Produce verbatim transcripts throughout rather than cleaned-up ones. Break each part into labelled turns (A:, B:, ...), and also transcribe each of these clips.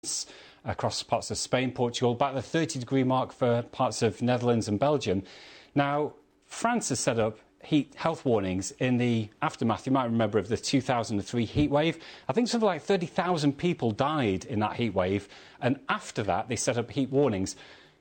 A: across parts of Spain, Portugal, about the thirty degree mark for parts of Netherlands and Belgium. Now, France has set up heat health warnings in the aftermath, you might remember, of the two thousand three heat wave. I think something like thirty thousand people died in that heat wave, and after that they set up heat warnings.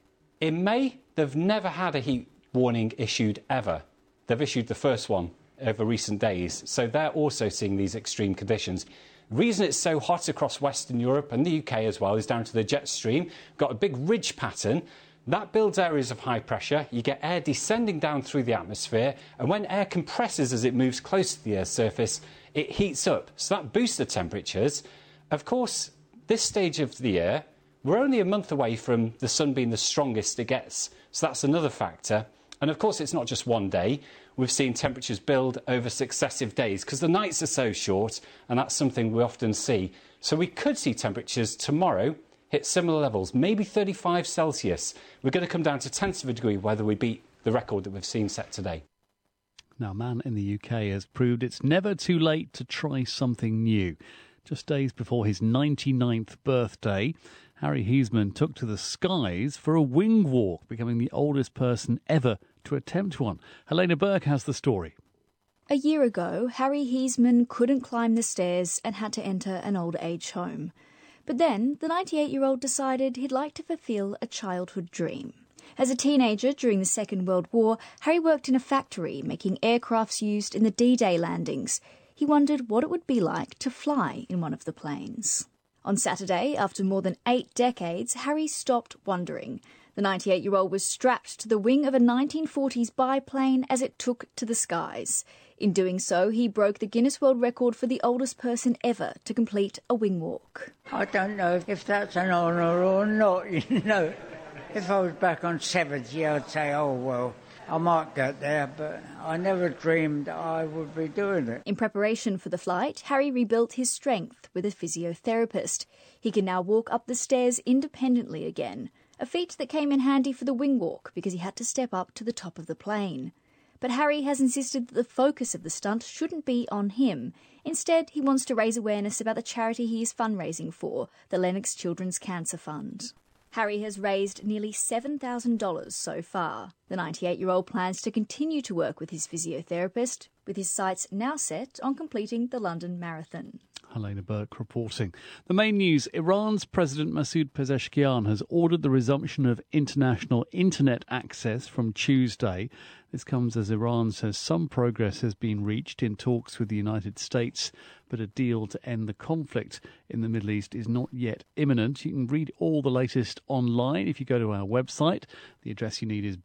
A: In May, they've never had a heat warning issued ever. They've issued the first one over recent days, so they're also seeing these extreme conditions. The reason it's so hot across Western Europe and the U K as well is down to the jet stream. Got a big ridge pattern. That builds areas of high pressure. You get air descending down through the atmosphere, and when air compresses as it moves close to the Earth's surface, it heats up. So that boosts the temperatures. Of course, this stage of the year, we're only a month away from the sun being the strongest it gets. So that's another factor. And of course, it's not just one day. We've seen temperatures build over successive days because the nights are so short, and that's something we often see. So we could see temperatures tomorrow hit similar levels, maybe thirty-five Celsius. We're going to come down to tenths of a degree whether we beat the record that we've seen set today.
B: Now, a man in the U K has proved it's never too late to try something new. Just days before his ninety-ninth birthday, Harry Heisman took to the skies for a wing walk, becoming the oldest person ever to attempt one. Helena Burke has the story.
C: A year ago, Harry Heisman couldn't climb the stairs and had to enter an old age home. But then, the ninety-eight-year-old decided he'd like to fulfil a childhood dream. As a teenager during the Second World War, Harry worked in a factory making aircrafts used in the D-Day landings. He wondered what it would be like to fly in one of the planes. On Saturday, after more than eight decades, Harry stopped wondering. The ninety-eight-year-old was strapped to the wing of a nineteen forties biplane as it took to the skies. In doing so, he broke the Guinness World Record for the oldest person ever to complete a wing walk.
D: I don't know if that's an honour or not, you know. If I was back on seventy, I'd say, oh, well, I might get there, but I never dreamed I would be doing it.
C: In preparation for the flight, Harry rebuilt his strength with a physiotherapist. He can now walk up the stairs independently again, a feat that came in handy for the wing walk because he had to step up to the top of the plane. But Harry has insisted that the focus of the stunt shouldn't be on him. Instead, he wants to raise awareness about the charity he is fundraising for, the Lennox Children's Cancer Fund. Harry has raised nearly seven thousand dollars so far. The ninety-eight-year-old plans to continue to work with his physiotherapist, with his sights now set on completing the London Marathon.
B: Helena Burke reporting. The main news, Iran's President Masoud Pezeshkian has ordered the resumption of international internet access from Tuesday. This comes as Iran says some progress has been reached in talks with the United States, but a deal to end the conflict in the Middle East is not yet imminent. You can read all the latest online if you go to our website. The address you need is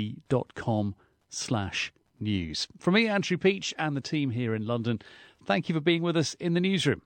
B: bbc.com slash news. From me, Andrew Peach, and the team here in London, thank you for being with us in the newsroom.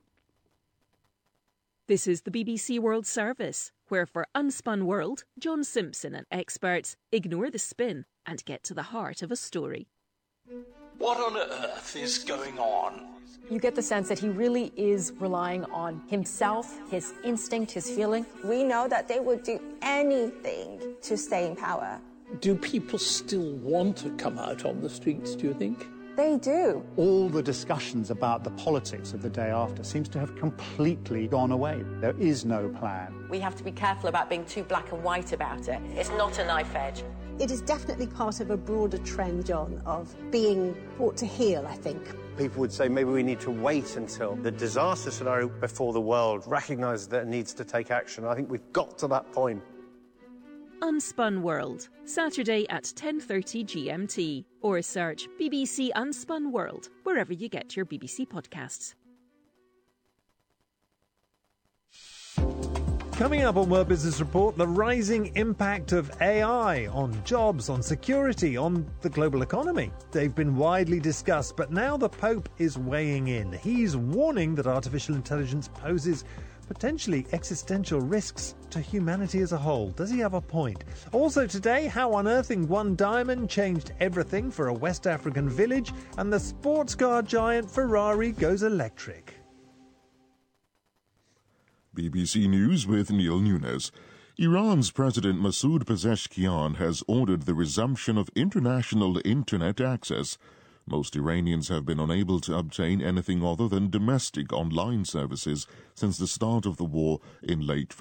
E: This is the B B C World Service, where for Unspun World, John Simpson and experts ignore the spin and get to the heart of a story.
F: What on earth is going on?
G: You get the sense that he really is relying on himself, his instinct, his feeling.
H: We know that they would do anything to stay in power.
F: Do people still want to come out on the streets, do you think?
H: They do.
I: All the discussions about the politics of the day after seems to have completely gone away. There is no plan.
G: We have to be careful about being too black and white about it. It's not a knife edge.
J: It is definitely part of a broader trend, John, of being brought to heel, I think.
K: People would say maybe we need to wait until the disaster scenario before the world recognises that it needs to take action. I think we've got to that point.
E: Unspun World, Saturday at ten thirty G M T, or search B B C Unspun World wherever you get your B B C podcasts.
L: Coming up on World Business Report, the rising impact of A I on jobs, on security, on the global economy. They've been widely discussed, but now the Pope is weighing in. He's warning that artificial intelligence poses potentially existential risks to humanity as a whole. Does he have a point? Also today, how unearthing one diamond changed everything for a West African village, and the sports car giant Ferrari goes electric.
M: B B C News with Neil Nunes. Iran's President Masoud Pezeshkian has ordered the resumption of international internet access Most Iranians have been unable to obtain anything other than domestic online services since the start of the war in late